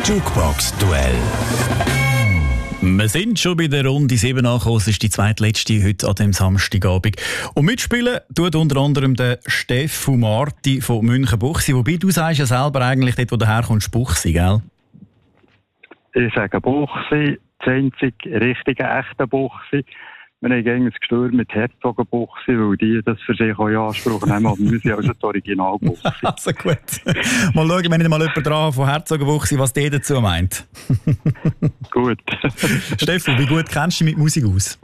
Jukebox-Duell. Wir sind schon bei der Runde 7 angekommen. Es ist die zweitletzte heute an diesem Samstagabend. Und mitspielen tut unter anderem der Steffu Marti von Münchenbuchsee. Wobei du sagst ja selber eigentlich, dort wo du herkommst, Buchsee, gell? Ich sage Buchsee, das einzige richtige, echte Buchsee. Wir haben gegen das Gestürm mit Herzogenbuchsee, weil die das für sich auch in Anspruch nehmen. Aber wir sind also das Original Buchsee. Also gut. Mal schauen, wenn ich mal jemanden dran von Herzogenbuchsee, was der dazu meint. Gut. Steffu, wie gut kennst du dich mit Musik aus?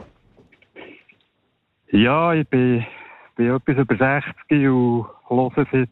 Ja, ich bin etwas über 60 und höre seit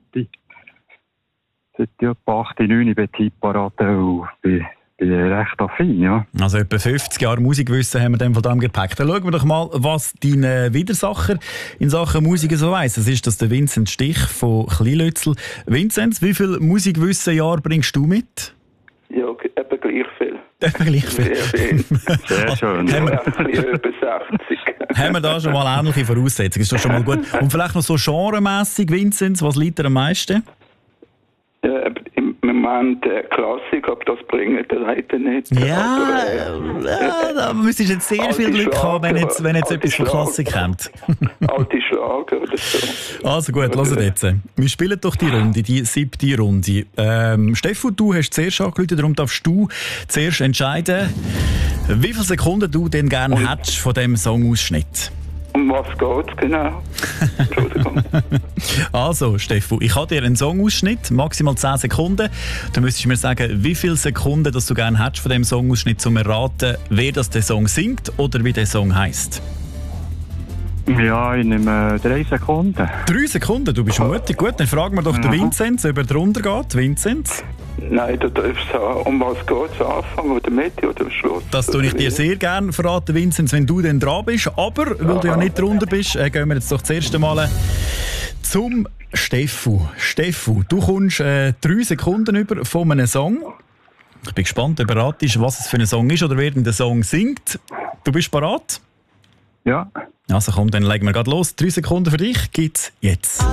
etwa 8, 9 bei Tipparate und bin recht affin, ja. Also etwa 50 Jahre Musikwissen haben wir dem von dem Gepäck. Dann schauen wir doch mal, was dein Widersacher in Sachen Musik so weiss. Das ist der Vincent Stich von Kleinlützel. Vinzenz, wie viel Musikwissenjahr bringst du mit? Ja, etwa gleich viel. Etwa gleich viel. Sehr schön. Haben wir über 60. Haben wir da schon mal ähnliche Voraussetzungen? Ist doch schon mal gut. Und vielleicht noch so genremässig, Vinzenz, was liegt dir am meisten? Ja, im Moment Klassik, ob das bringt, das heute nicht. Ja, da müsstest du jetzt sehr viel Glück haben, wenn jetzt etwas von Klassik kommt. Alte Schlager oder so. Also gut, hört jetzt. Wir spielen doch die Runde, die 7. Runde. Steffu, du hast zuerst angerufen, darum darfst du zuerst entscheiden, wie viele Sekunden du denn gerne hättest von diesem Songausschnitt. Um was geht's genau? Entschuldigung. Also, Steffu, ich habe dir einen Songausschnitt, maximal 10 Sekunden. Du müsstest mir sagen, wie viele Sekunden dass du gerne hättest von diesem Songausschnitt, um zu erraten, wer das der Song singt oder wie der Song heisst. Ja, ich nehme 3 Sekunden. 3 Sekunden? Du bist mutig. Gut, dann fragen wir doch den Vinzenz, ob er drunter geht. Vinzenz? Nein, du darfst sagen, um was geht's, am Anfang oder Mitte oder am Schluss? Das tue ich dir sehr gerne verraten, Vinzenz, wenn du dann dran bist. Aber, weil du ja nicht drunter bist, gehen wir jetzt doch das erste Mal zum Steffu. Steffu, du kommst 3 Sekunden über von einem Song. Ich bin gespannt, ob du ratest, was es für ein Song ist oder wer den Song singt. Du bist bereit? Ja. Also komm, dann legen wir gerade los. 3 Sekunden für dich gibt's jetzt.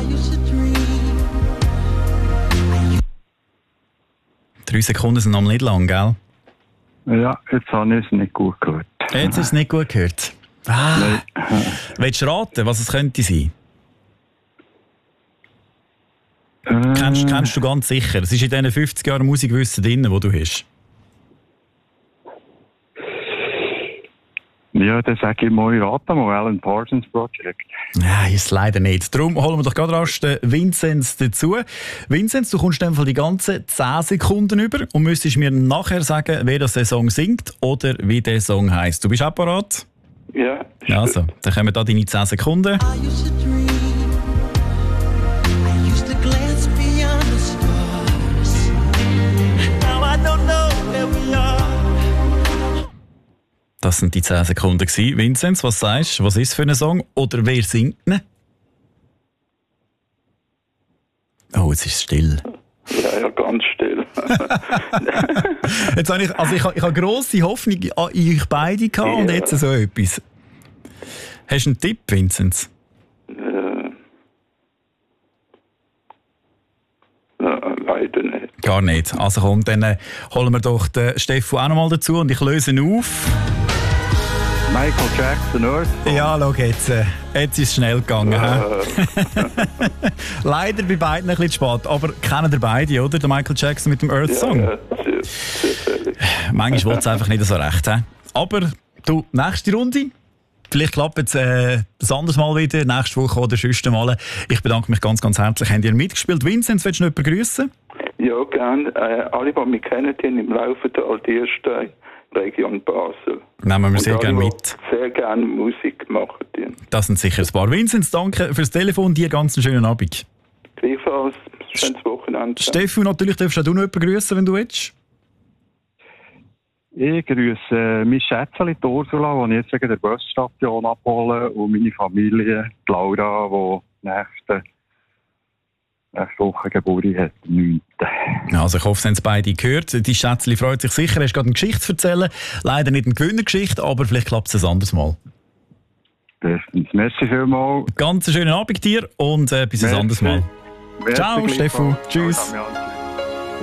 3 Sekunden sind noch nicht lang, gell? Ja, jetzt habe ich es nicht gut gehört. Jetzt ist es nicht gut gehört. Nein. Willst du raten, was es könnte sein? Kennst du ganz sicher. Es ist in diesen 50 Jahren Musikwissen drin, die du hast. Ja, dann sage ich mal, rate mal, Alan Parsons Project. Nein, ist leider nicht. Darum holen wir doch gerade rasch den Vinzenz dazu. Vinzenz, du kommst in dem Fall die ganzen 10 Sekunden über und müsstest mir nachher sagen, wer das der Song singt oder wie der Song heisst. Du bist auch bereit? Ja. Also, dann kommen da deine 10 Sekunden. Das sind die 10 Sekunden gewesen. Vinzenz, was sagst du? Was ist es für ein Song? Oder wer singt ihn? Oh, jetzt ist es still. Ja, ganz still. Jetzt habe ich habe grosse Hoffnung an euch beide gehabt und jetzt so etwas. Hast du einen Tipp, Vinzenz? Leider nicht. Gar nicht. Also komm, dann holen wir doch den Steffu auch noch mal dazu und ich löse ihn auf. Michael Jackson, Earth Song. Ja, schau jetzt. Jetzt ist es schnell gegangen. Leider bei beiden ein bisschen spät. Aber kennen ihr beide, oder? Der Michael Jackson mit dem Earth Song? Ja, sehr Manchmal will es einfach nicht so recht. He? Aber du, nächste Runde. Vielleicht klappt es ein anderes Mal wieder, nächste Woche oder sonst mal. Ich bedanke mich ganz, ganz herzlich. Habt ihr mitgespielt? Vinzenz, willst du noch jemanden grüßen? Ja, gerne. Alle, die mich kennen, die im Laufe der Altierstein Region Basel. Nehmen wir sehr gerne mit. Sehr gerne Musik machen. Das sind sicher ein paar. Vinzenz, danke fürs Telefon. Dir ganz einen schönen Abend. Gleichfalls. Schönes Wochenende. Steffi, natürlich darfst du auch noch jemanden grüßen, wenn du willst. Ich grüße mein Schätzchen, die Ursula, die ich jetzt wegen der Busstation abhole, und meine Familie, die Laura, die nächste Woche Geburt hat, 9. Also ich hoffe, Sie haben es beide gehört. Die Schätzchen freut sich sicher. Er ist gerade eine Geschichte zu erzählen. Leider nicht eine Gewinnergeschichte, aber vielleicht klappt es ein anderes Mal. Bestens. Merci vielmals. Ganz einen schönen Abend dir und bis ein anderes Mal. Merci. Ciao, Steffu. Tschüss. Ciao,